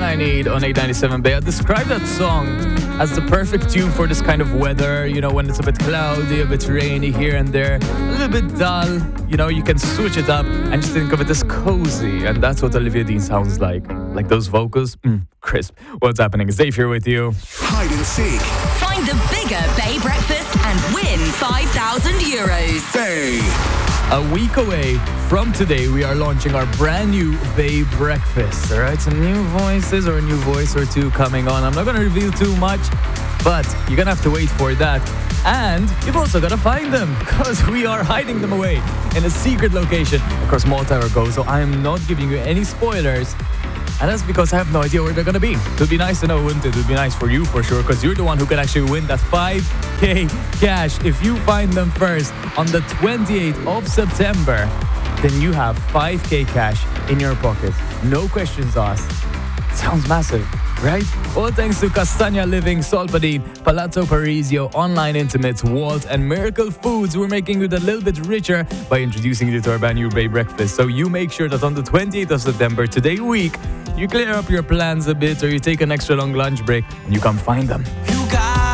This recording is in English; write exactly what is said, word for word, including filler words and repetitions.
I Need on eight ninety-seven Bay. I describe that song as the perfect tune for this kind of weather, you know, when it's a bit cloudy, a bit rainy here and there, a little bit dull, you know, you can switch it up and just think of it as cozy. And that's what Olivia Dean sounds like. Like those vocals, mm, crisp. What's happening? It's Dave here with you. Hide and seek. Find the bigger Bay breakfast and win five thousand euros. Bay. A week away from today, we are launching our brand new Bay Breakfast. All right, some new voices or a new voice or two coming on. I'm not going to reveal too much, but you're going to have to wait for that. And you've also got to find them, because we are hiding them away in a secret location across Malta or Go. So I am not giving you any spoilers. And that's because I have no idea where they're going to be. It would be nice to know, wouldn't it? It would be nice for you, for sure, because you're the one who can actually win that five K cash. If you find them first on the twenty-eighth of September, then you have five K cash in your pocket. No questions asked. Sounds massive, right? All thanks to Castagna Living, Solpadeine, Palazzo Parisio, Online Intimates, Walt, and Miracle Foods. We're making you a little bit richer by introducing you to our brand new Bay Breakfast. So you make sure that on the twenty-eighth of September, today week, you clear up your plans a bit or you take an extra long lunch break and you come find them.